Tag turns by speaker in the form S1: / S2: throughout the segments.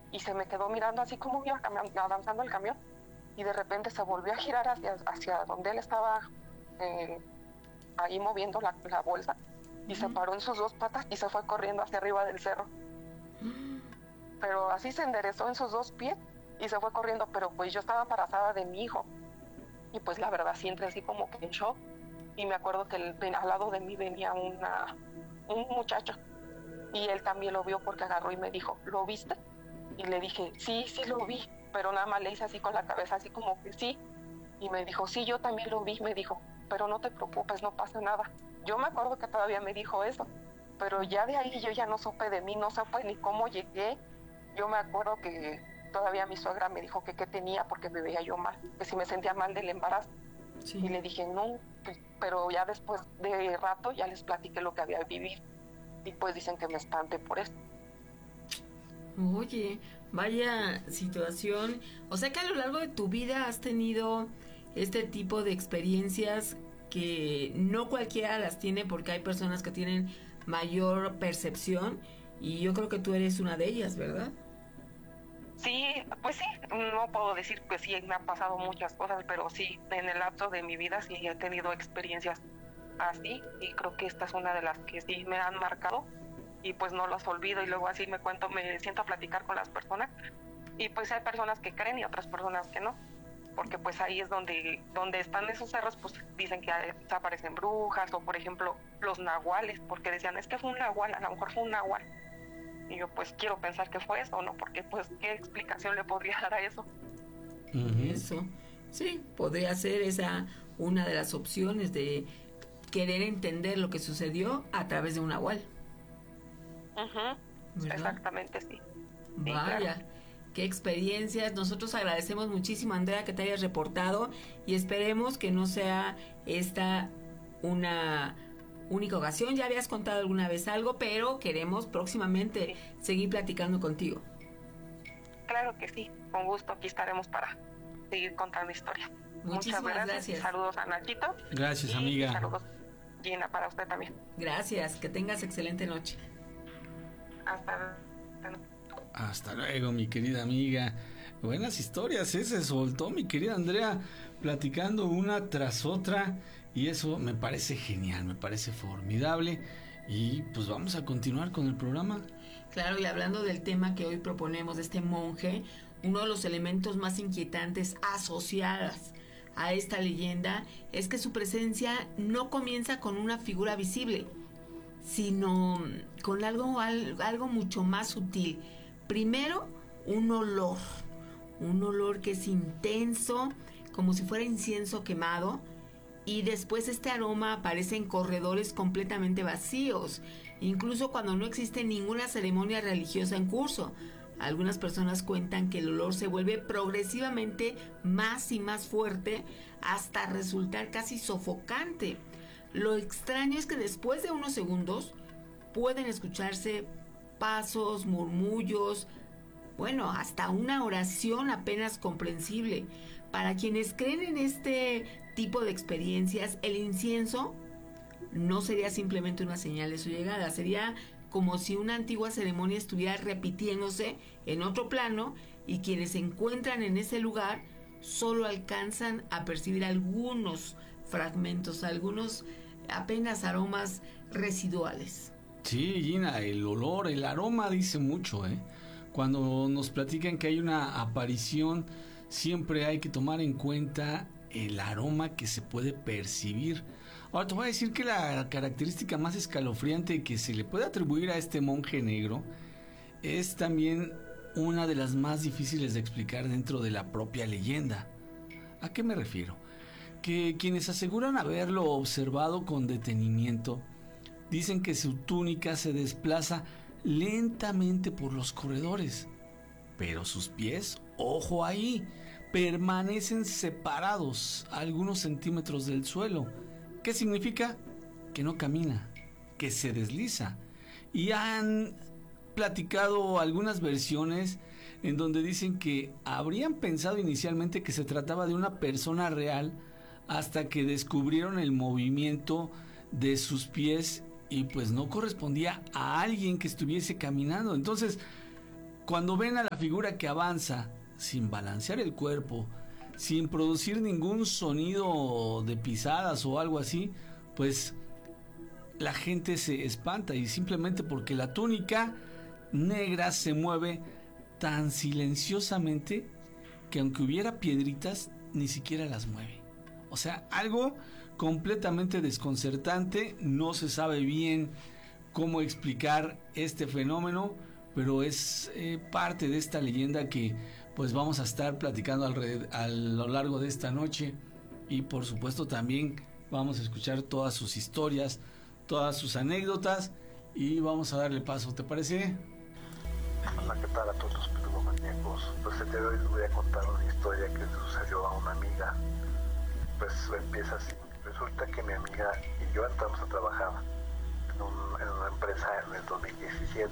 S1: y se me quedó mirando así como iba avanzando el camión, y de repente se volvió a girar hacia donde él estaba ahí moviendo la bolsa, y se paró en sus dos patas y se fue corriendo hacia arriba del cerro. Pero así se enderezó en sus dos pies y se fue corriendo, pero pues yo estaba embarazada de mi hijo, y pues la verdad sí entré así como que en shock, y me acuerdo que al lado de mí venía un muchacho, y él también lo vio porque agarró y me dijo, ¿lo viste? Y le dije, sí lo vi, pero nada más le hice así con la cabeza, así como que sí, y me dijo, sí, yo también lo vi, me dijo, pero no te preocupes, no pasa nada. Yo me acuerdo que todavía me dijo eso, pero ya de ahí yo ya no supe de mí, no supe ni cómo llegué. Yo me acuerdo que todavía mi suegra me dijo que qué tenía porque me veía yo mal, que si me sentía mal del embarazo. Sí. Y le dije, no, pues, pero ya después de rato ya les platiqué lo que había vivido. Y pues dicen que me espante por eso.
S2: Oye, vaya situación. O sea que a lo largo de tu vida has tenido este tipo de experiencias que no cualquiera las tiene, porque hay personas que tienen mayor percepción, y yo creo que tú eres una de ellas, ¿verdad?
S1: Sí, pues sí, no puedo decir que sí me han pasado muchas cosas, pero sí, en el lapso de mi vida sí he tenido experiencias así, y creo que esta es una de las que sí me han marcado, y pues no las olvido, y luego así me siento a platicar con las personas, y pues hay personas que creen y otras personas que no, porque pues ahí es donde están esos cerros, pues dicen que aparecen brujas, o por ejemplo los nahuales, porque decían, es que fue un nahual, a lo mejor fue un nahual. Y yo pues quiero pensar que fue eso, ¿no? Porque pues qué explicación le podría dar a eso.
S2: Eso, sí, podría ser esa una de las opciones de querer entender lo que sucedió a través de un nahual.
S1: Exactamente, sí.
S2: Vaya, claro. Qué experiencias. Nosotros agradecemos muchísimo, Andrea, que te hayas reportado, y esperemos que no sea esta una única ocasión. Ya habías contado alguna vez algo, pero queremos próximamente seguir platicando contigo.
S1: Claro que sí, con gusto aquí estaremos para seguir contando historia.
S2: Muchas gracias.
S1: Saludos a Nachito.
S3: Gracias, amiga.
S1: Saludos, Gina, para usted también.
S2: Gracias, que tengas excelente noche.
S3: Hasta luego, mi querida amiga. Buenas historias, se soltó mi querida Andrea platicando una tras otra, y eso me parece genial, me parece formidable. Y pues vamos a continuar con el programa.
S2: Claro, y hablando del tema que hoy proponemos de este monje, uno de los elementos más inquietantes asociados a esta leyenda es que su presencia no comienza con una figura visible, sino con algo mucho más sutil. Primero, un olor que es intenso, como si fuera incienso quemado, y después este aroma aparece en corredores completamente vacíos, incluso cuando no existe ninguna ceremonia religiosa en curso. Algunas personas cuentan que el olor se vuelve progresivamente más y más fuerte hasta resultar casi sofocante. Lo extraño es que después de unos segundos pueden escucharse pasos, murmullos, bueno, hasta una oración apenas comprensible. Para quienes creen en este tipo de experiencias, el incienso no sería simplemente una señal de su llegada, sería como si una antigua ceremonia estuviera repitiéndose en otro plano, y quienes se encuentran en ese lugar solo alcanzan a percibir algunos fragmentos, algunos apenas aromas residuales.
S3: Sí, Gina, el olor, el aroma dice mucho, ¿eh? Cuando nos platican que hay una aparición, siempre hay que tomar en cuenta el aroma que se puede percibir. Ahora te voy a decir que la característica más escalofriante que se le puede atribuir a este monje negro es también una de las más difíciles de explicar dentro de la propia leyenda. ¿A qué me refiero? Que quienes aseguran haberlo observado con detenimiento dicen que su túnica se desplaza lentamente por los corredores, pero sus pies, ojo ahí, permanecen separados a algunos centímetros del suelo. ¿Qué significa? Que no camina, que se desliza. Y han platicado algunas versiones en donde dicen que habrían pensado inicialmente que se trataba de una persona real, hasta que descubrieron el movimiento de sus pies y pues no correspondía a alguien que estuviese caminando. Entonces, cuando ven a la figura que avanza sin balancear el cuerpo, sin producir ningún sonido de pisadas o algo así, pues la gente se espanta, y simplemente porque la túnica negra se mueve tan silenciosamente que aunque hubiera piedritas, ni siquiera las mueve. O sea, algo completamente desconcertante. No se sabe bien cómo explicar este fenómeno, pero es parte de esta leyenda que pues vamos a estar platicando a lo largo de esta noche, y por supuesto también vamos a escuchar todas sus historias, todas sus anécdotas, y vamos a darle paso, ¿te parece?
S4: Hola, ¿qué tal a todos los piromaníacos? Pues el día de hoy les voy a contar una historia que le sucedió a una amiga. Pues empieza así. Resulta que mi amiga y yo entramos a trabajar en una empresa en el 2017.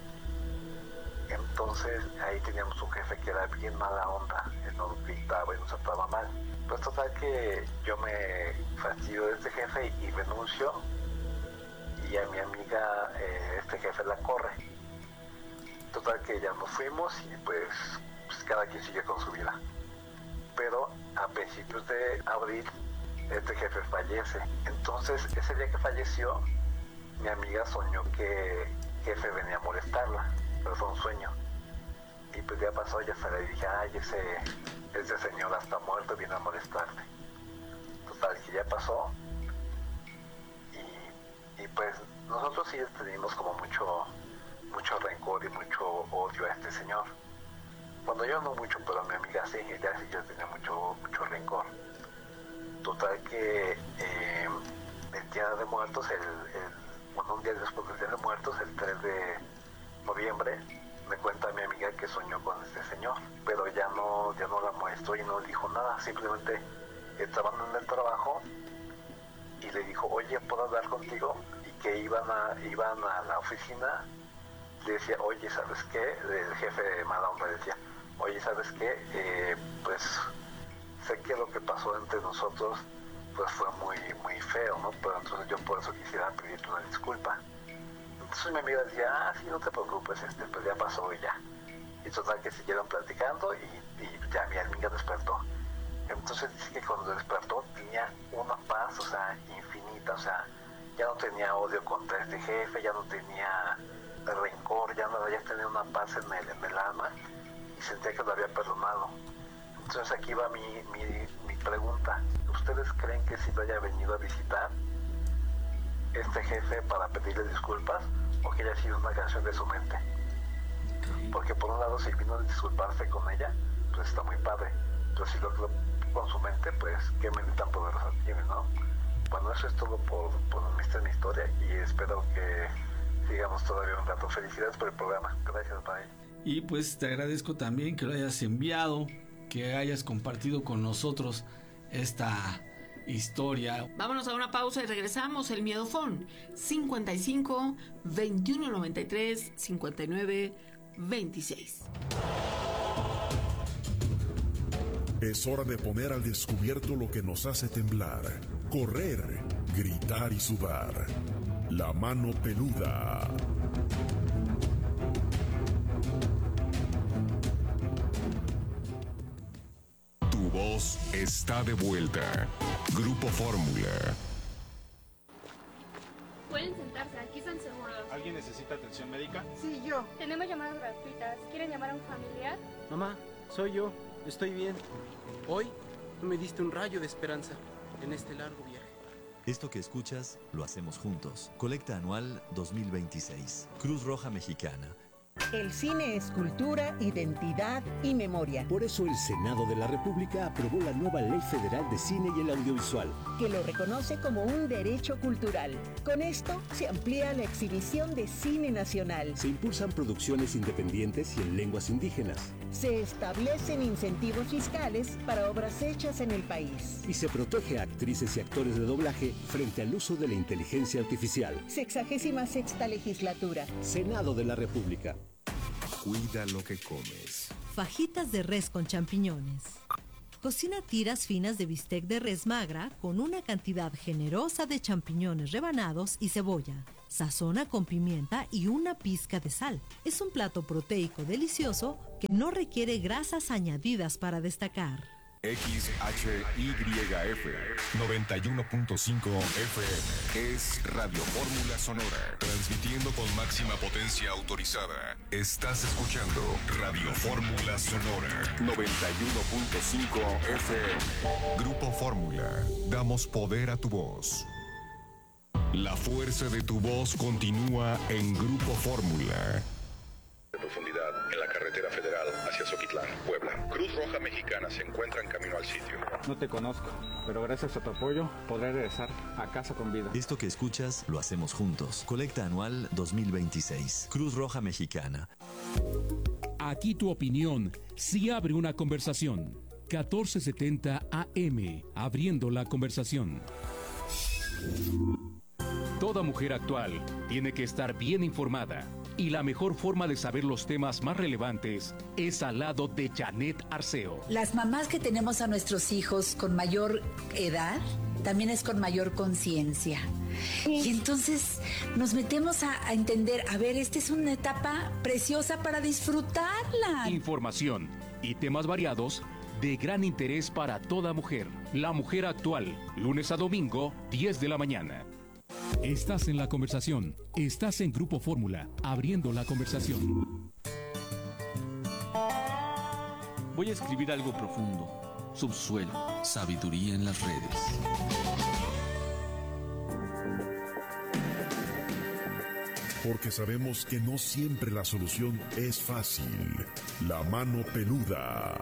S4: Entonces ahí teníamos un jefe que era bien mala onda, él nos gritaba y nos trataba mal. Pues total que yo me fastidio de este jefe y renuncio, y a mi amiga este jefe la corre. Total que ya nos fuimos y pues cada quien sigue con su vida. Pero a principios de abril este jefe fallece. Entonces ese día que falleció, mi amiga soñó que el jefe venía a molestarla, pero fue un sueño. Y pues ya pasó, ya se le dije, ay, ese señor hasta muerto viene a molestarte. Total que ya pasó. Y pues nosotros sí tenemos como mucho rencor y mucho odio a este señor. Cuando yo no mucho, pero mi amiga sí, ella sí ya tenía mucho rencor. Total que el Día de Muertos, un día después del Día de Muertos, el 3 de noviembre, me cuenta mi amiga que soñó con este señor, pero ya no la muestro y no dijo nada. Simplemente estaban en el trabajo y le dijo, oye, ¿puedo hablar contigo? Y que iban a la oficina. Le decía, oye, ¿sabes qué? El jefe de mala onda decía, oye, ¿sabes qué? Pues sé que lo que pasó entre nosotros pues fue muy feo, ¿no? Pero entonces yo por eso quisiera pedirte una disculpa. Entonces mi amiga decía, sí, no te preocupes, pues ya pasó y ya. Y total que siguieron platicando y ya mi amiga despertó. Entonces dice que cuando despertó tenía una paz, o sea, infinita, o sea, ya no tenía odio contra este jefe, ya no tenía rencor, ya tenía una paz en el alma, y sentía que lo había perdonado. Entonces aquí va mi pregunta. ¿Ustedes creen que si lo haya venido a visitar este jefe para pedirle disculpas, o que haya sido una creación de su mente? Porque por un lado, si vino a disculparse con ella, pues está muy padre, pero si lo creó con su mente, pues qué mente tan poderosa tiene, ¿no? Bueno, eso es todo por mi historia, y espero que sigamos todavía un rato. Felicidades por el programa. Gracias, bye.
S3: Y pues te agradezco también que lo hayas enviado, que hayas compartido con nosotros esta historia.
S2: Vámonos a una pausa y regresamos. El Miedofón 55 21 93 59 26.
S5: Es hora de poner al descubierto lo que nos hace temblar, correr, gritar y sudar. La mano peluda. Tu voz está de vuelta. Grupo Fórmula.
S6: Pueden sentarse, aquí están seguros.
S7: ¿Alguien necesita atención médica?
S8: Sí, yo.
S6: Tenemos llamadas gratuitas. ¿Quieren llamar a un familiar?
S8: Mamá, soy yo. Estoy bien. Hoy tú me diste un rayo de esperanza en este largo viaje.
S9: Esto que escuchas lo hacemos juntos. Colecta anual 2026. Cruz Roja Mexicana.
S10: El cine es cultura, identidad y memoria.
S11: Por eso el Senado de la República aprobó la nueva Ley Federal de Cine y el Audiovisual,
S10: que lo reconoce como un derecho cultural. Con esto se amplía la exhibición de cine nacional.
S11: Se impulsan producciones independientes y en lenguas indígenas.
S10: Se establecen incentivos fiscales para obras hechas en el país.
S11: Y se protege a actrices y actores de doblaje frente al uso de la inteligencia artificial.
S10: 66ª legislatura.
S11: Senado de la República.
S5: Cuida lo que comes.
S12: Fajitas de res con champiñones. Cocina tiras finas de bistec de res magra con una cantidad generosa de champiñones rebanados y cebolla. Sazona con pimienta y una pizca de sal. Es un plato proteico delicioso que no requiere grasas añadidas para destacar.
S13: XHYF 91.5 FM es Radio Fórmula Sonora, transmitiendo con máxima potencia autorizada. Estás escuchando Radio Fórmula Sonora 91.5 FM. Grupo Fórmula, damos poder a tu voz. La fuerza de tu voz continúa en Grupo Fórmula.
S14: De profundidad en la carretera federal hacia Zoquitlán, Puebla. Cruz Roja Mexicana se encuentra en camino al sitio.
S15: No te conozco, pero gracias a tu apoyo podré regresar a casa con vida.
S9: Esto que escuchas lo hacemos juntos. Colecta Anual 2026. Cruz Roja Mexicana.
S16: Aquí tu opinión sí abre una conversación. 1470 AM, abriendo la conversación. Toda mujer actual tiene que estar bien informada. Y la mejor forma de saber los temas más relevantes es al lado de Janet Arceo.
S17: Las mamás que tenemos a nuestros hijos con mayor edad, también es con mayor conciencia. Y entonces nos metemos a entender, a ver, esta es una etapa preciosa para disfrutarla.
S16: Información y temas variados de gran interés para toda mujer. La mujer actual, lunes a domingo, 10 de la mañana. Estás en la conversación. Estás en Grupo Fórmula, abriendo la conversación.
S18: Voy a escribir algo profundo. Subsuelo, sabiduría en las redes.
S5: Porque sabemos que no siempre la solución es fácil. La mano peluda.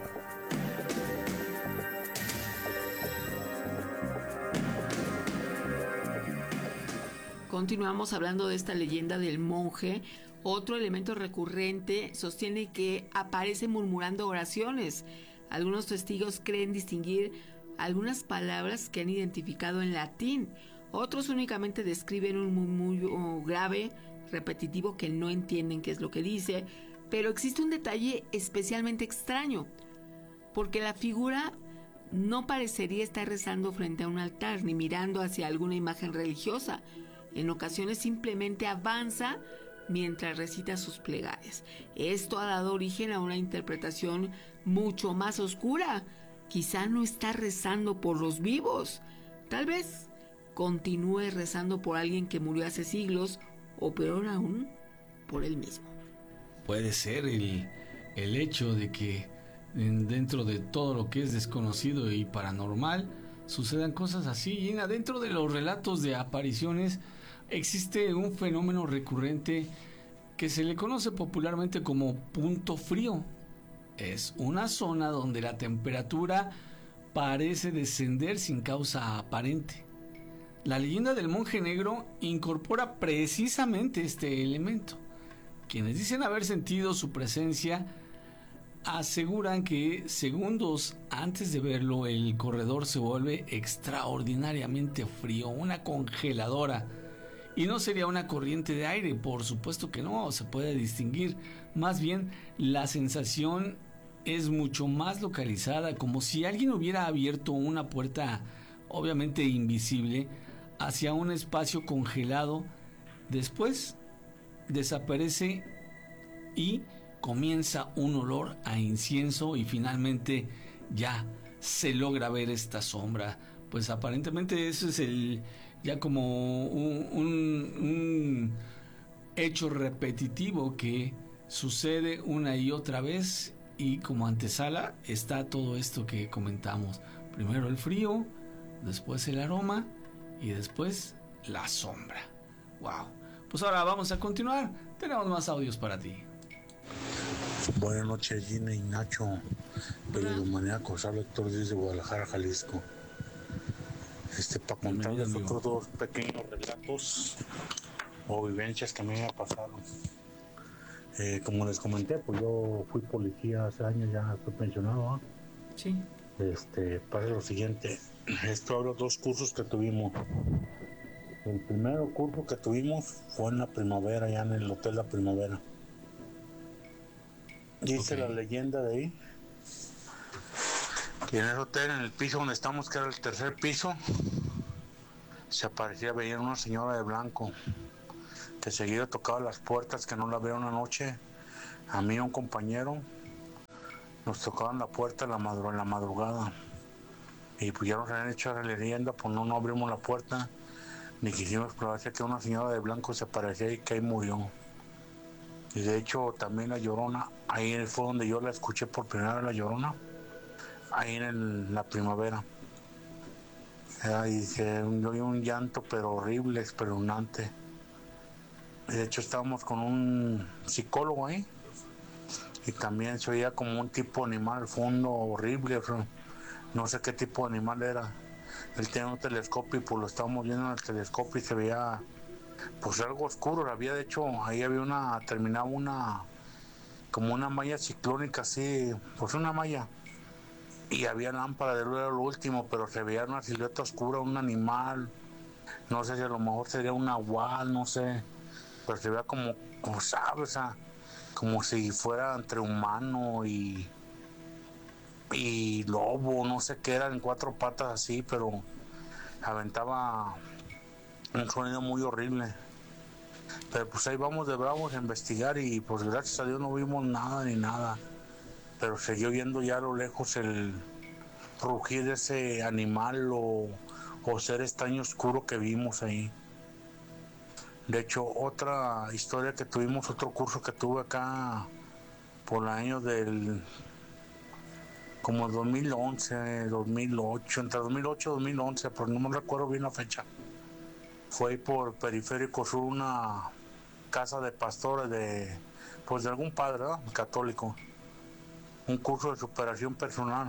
S2: Continuamos hablando de esta leyenda del monje. Otro elemento recurrente sostiene que aparece murmurando oraciones. Algunos testigos creen distinguir algunas palabras que han identificado en latín. Otros únicamente describen un murmullo grave, repetitivo, que no entienden qué es lo que dice. Pero existe un detalle especialmente extraño, porque la figura no parecería estar rezando frente a un altar ni mirando hacia alguna imagen religiosa. En ocasiones simplemente avanza mientras recita sus plegarias. Esto ha dado origen a una interpretación mucho más oscura. Quizá no está rezando por los vivos. Tal vez continúe rezando por alguien que murió hace siglos, o peor aún, por él mismo.
S3: Puede ser el hecho de que dentro de todo lo que es desconocido y paranormal sucedan cosas así. Y dentro de los relatos de apariciones existe un fenómeno recurrente que se le conoce popularmente como punto frío. Es una zona donde la temperatura parece descender sin causa aparente. La leyenda del monje negro incorpora precisamente este elemento. Quienes dicen haber sentido su presencia aseguran que segundos antes de verlo el corredor se vuelve extraordinariamente frío, una congeladora. Y no sería una corriente de aire, por supuesto que no, se puede distinguir. Más bien, la sensación es mucho más localizada, como si alguien hubiera abierto una puerta, obviamente invisible, hacia un espacio congelado. Después desaparece y comienza un olor a incienso y finalmente ya se logra ver esta sombra. Pues aparentemente eso es ya como un hecho repetitivo que sucede una y otra vez, y como antesala está todo esto que comentamos. Primero el frío, después el aroma y después la sombra. Wow. Pues ahora vamos a continuar. Tenemos más audios para ti.
S19: Buenas noches, Gina y Nacho. Peludomaníaco, habla Héctor Díaz de Guadalajara, Jalisco. Para contarles otros dos pequeños relatos o vivencias que a mí me pasaron. Como les comenté, pues yo fui policía hace años, ya estoy pensionado.
S2: Sí.
S19: Para lo siguiente, hablo de dos cursos que tuvimos. El primer curso que tuvimos fue en la primavera, ya en el Hotel La Primavera. Dice la leyenda de ahí que en el hotel, en el piso donde estamos, que era el tercer piso, se aparecía, veía una señora de blanco. que seguido tocaba las puertas, que no la veo una noche. A mí y a un compañero nos tocaban la puerta en la madrugada. Y pues ya nos habían hecho la leyenda, pues no abrimos la puerta, ni quisimos probar que una señora de blanco se parecía y que ahí murió. Y de hecho también La Llorona, ahí fue donde yo la escuché por primera vez, La Llorona, ahí en la primavera. Y se oía un llanto pero horrible, espeluznante. De hecho estábamos con un psicólogo ahí y también se oía como un tipo de animal al fondo horrible, no sé qué tipo de animal era. Él tenía un telescopio y pues lo estábamos viendo en el telescopio y se veía pues algo oscuro. Había de hecho, ahí había terminaba como una malla ciclónica así, pues una malla. Y había lámpara de luz, era lo último, pero se veía una silueta oscura, un animal, no sé si a lo mejor sería un nahual, no sé, pero se veía como sabes, como si fuera entre humano y lobo, no sé qué era, en 4 patas así, pero aventaba un sonido muy horrible. Pero pues ahí vamos de bravos a investigar y pues gracias a Dios no vimos nada ni nada. Pero siguió viendo ya a lo lejos el rugir de ese animal o ser extraño oscuro que vimos ahí. De hecho, otra historia que tuvimos, otro curso que tuve acá por el año del como 2011, 2008, entre 2008 y 2011, pero no me recuerdo bien la fecha. Fue ahí por Periférico Sur, una casa de pastores de algún padre, ¿verdad? Católico. Un curso de superación personal.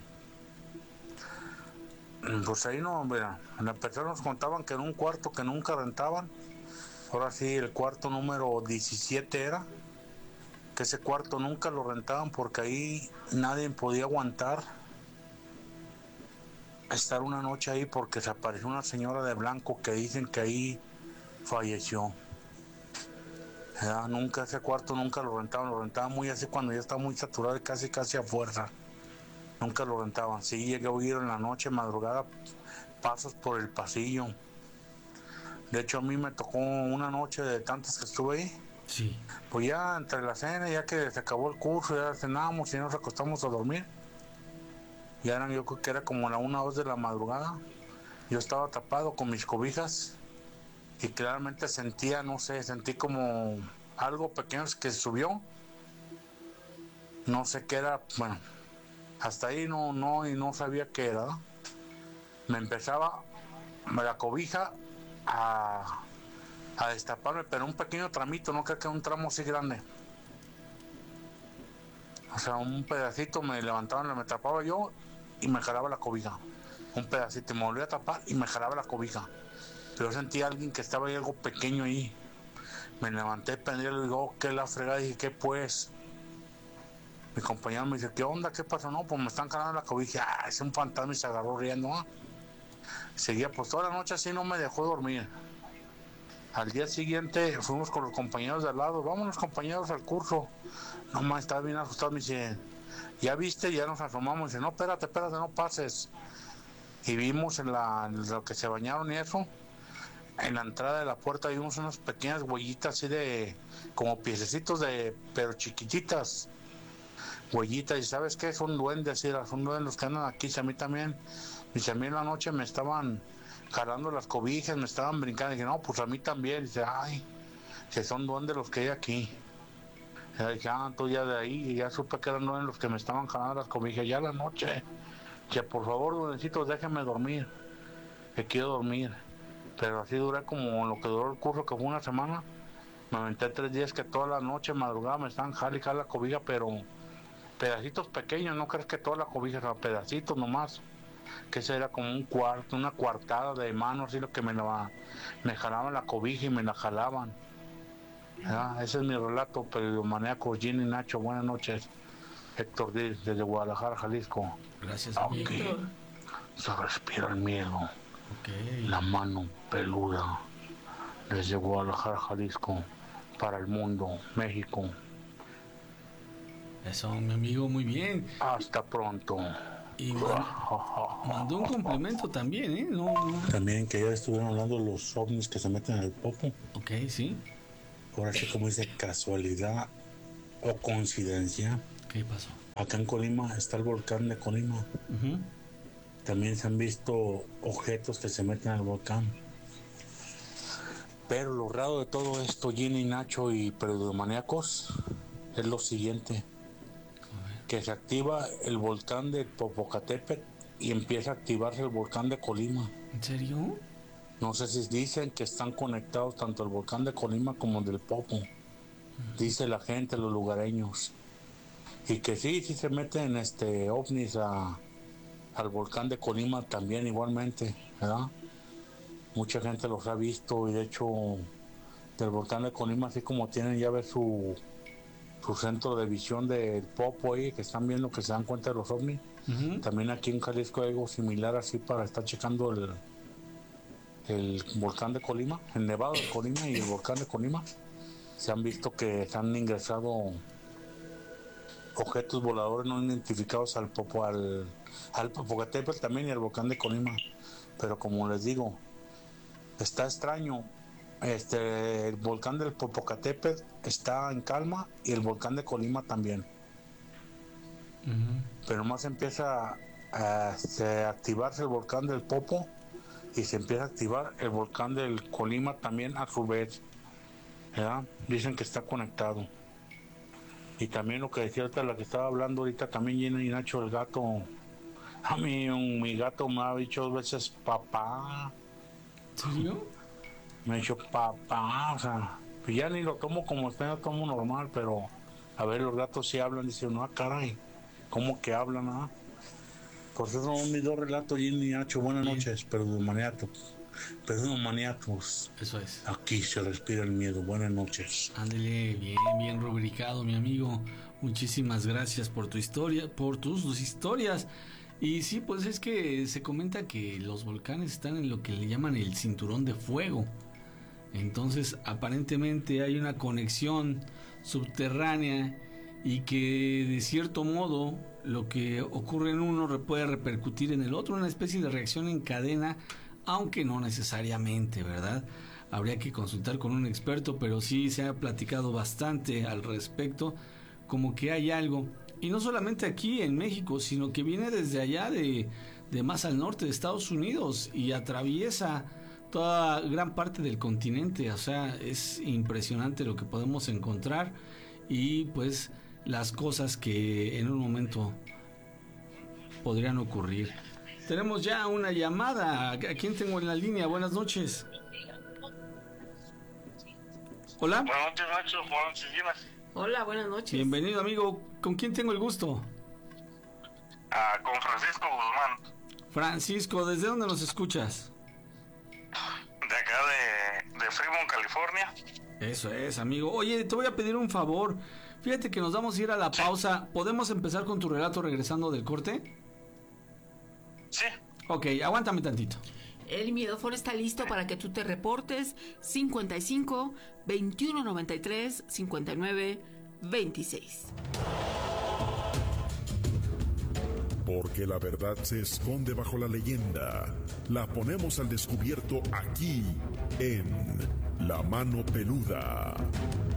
S19: Pues ahí no, mira, las personas nos contaban que en un cuarto que nunca rentaban, ahora sí el cuarto número 17 era, que ese cuarto nunca lo rentaban porque ahí nadie podía aguantar estar una noche ahí porque se apareció una señora de blanco que dicen que ahí falleció. Nunca ese cuarto nunca lo rentaban muy así cuando ya estaba muy saturado y casi a fuerza. Nunca lo rentaban. Sí llegué a oír en la noche, madrugada, pasos por el pasillo. De hecho a mí me tocó una noche de tantas que estuve ahí.
S3: Sí.
S19: Pues ya entre la cena, ya que se acabó el curso, ya cenamos y nos acostamos a dormir. Ya yo creo que era como la 1 o 2 de la madrugada. Yo estaba tapado con mis cobijas y claramente sentí como algo pequeño que subió. No sé qué era, bueno, hasta ahí no sabía qué era. Me empezaba la cobija a destaparme, pero un pequeño tramito, no creo que un tramo así grande. O sea, un pedacito me levantaban, me tapaba yo y me jalaba la cobija. Un pedacito, me volvía a tapar y me jalaba la cobija. Pero sentí a alguien que estaba ahí, algo pequeño ahí. Me levanté, prendí y digo, ¿qué la fregada? Dije, ¿qué pues? Mi compañero me dice, ¿qué onda? ¿Qué pasó? No, pues me están jalando la cobija. Es un fantasma y se agarró riendo. Seguía, pues toda la noche así no me dejó dormir. Al día siguiente fuimos con los compañeros de al lado, vámonos compañeros al curso. No más, estaba bien asustado, me dice, ¿ya viste? Ya nos asomamos, dice, no, espérate, no pases. Y vimos en lo que se bañaron y eso, en la entrada de la puerta vimos unas pequeñas huellitas así de, como piececitos pero chiquititas. Huellitas, y ¿sabes qué? Son duendes, son duendes los que andan aquí, a mí también. Dice, a mí en la noche me estaban jalando las cobijas, me estaban brincando, y dije, no, pues a mí también. Dice, ay, que son duendes los que hay aquí. Y dije, tú ya de ahí, y ya supe que eran duendes los que me estaban jalando las cobijas, ya la noche. Que por favor, duendecitos, déjenme dormir, que quiero dormir. Pero así duré como lo que duró el curso, que fue una semana. Me aventé 3 días que toda la noche, madrugada, me estaban jalando la cobija, pero pedacitos pequeños, no crees que toda la cobija, eran pedacitos nomás. Que ese era como un cuarto, una coartada de mano, así lo que me jalaban la cobija y me la jalaban. Ese es mi relato, periodismo Ginny Nacho, buenas noches. Héctor Díaz, desde Guadalajara, Jalisco.
S3: Gracias,
S19: Héctor. Se respira el miedo.
S3: Okay.
S19: La mano peluda, desde Guadalajara, Jalisco, para el mundo, México.
S3: Eso, mi amigo, muy bien.
S19: Hasta pronto.
S3: Y mandó un complemento también, ¿eh? No.
S19: También que ya estuvieron hablando de los ovnis que se meten en el popo.
S3: Ok, sí.
S19: ahora sí como dice, casualidad o coincidencia.
S3: ¿Qué pasó?
S19: Acá en Colima está el volcán de Colima. También se han visto objetos que se meten al volcán. Pero lo raro de todo esto, Ginny, Nacho y Pseudomaníacos, es lo siguiente. Que se activa el volcán de Popocatépetl y empieza a activarse el volcán de Colima.
S3: ¿En serio?
S19: No sé si dicen que están conectados tanto el volcán de Colima como el del Popo. Dice la gente, los lugareños. Y que sí se meten ovnis al volcán de Colima también igualmente, ¿verdad? Mucha gente los ha visto y de hecho del volcán de Colima, así como tienen ya ver su centro de visión del Popo ahí, que están viendo que se dan cuenta de los ovnis. También aquí en Jalisco hay algo similar así para estar checando el volcán de Colima, el Nevado de Colima y el volcán de Colima. Se han visto que se han ingresado objetos voladores no identificados al Popocatépetl también y al volcán de Colima. Pero como les digo, está extraño. El volcán del Popocatépetl está en calma y el volcán de Colima también. Pero más empieza a activarse el volcán del Popo y se empieza a activar el volcán del Colima también a su vez, ¿verdad? Dicen que está conectado. Y también lo que decía ahorita, la que estaba hablando ahorita también, Gina y Nacho, el gato. A mí mi gato me ha dicho 2 veces papá.
S3: ¿Serio?
S19: Me ha dicho papá, o sea, pues ya ni lo tomo como está, lo tomo normal, pero a ver, los gatos sí hablan, dicen, no, caray, ¿cómo que hablan? Ah? Pues esos son mis 2 relatos, Gina y Nacho, buenas noches, Pseudomaníacos.
S3: Eso es.
S19: Aquí se respira el miedo. Buenas noches.
S3: Ándele, bien rubricado, mi amigo. Muchísimas gracias por tu historia, por tus historias. Y sí, pues es que se comenta que los volcanes están en lo que le llaman el cinturón de fuego. Entonces, aparentemente hay una conexión subterránea y que de cierto modo lo que ocurre en uno puede repercutir en el otro, una especie de reacción en cadena, aunque no necesariamente, ¿verdad? Habría que consultar con un experto, pero sí se ha platicado bastante al respecto, como que hay algo, y no solamente aquí en México, sino que viene desde allá de más al norte de Estados Unidos y atraviesa toda gran parte del continente. O sea, es impresionante lo que podemos encontrar y pues las cosas que en un momento podrían ocurrir. Tenemos ya una llamada. ¿A quién tengo en la línea? Buenas noches. Hola.
S20: Buenas noches, Nacho. Buenas noches, Gina.
S2: Hola, buenas noches.
S3: Bienvenido, amigo. ¿Con quién tengo el gusto?
S20: Con Francisco Guzmán.
S3: Francisco, ¿desde dónde nos escuchas?
S20: De acá de Fremont, California.
S3: Eso es, amigo. Oye, te voy a pedir un favor. Fíjate que nos vamos a ir a la pausa. ¿Podemos empezar con tu relato regresando del corte?
S20: Sí.
S3: Ok, aguántame tantito.
S2: El miedófono está listo para que tú te reportes. 55 21 93 59 26.
S5: Porque la verdad se esconde bajo la leyenda. La ponemos al descubierto aquí en La Mano Peluda.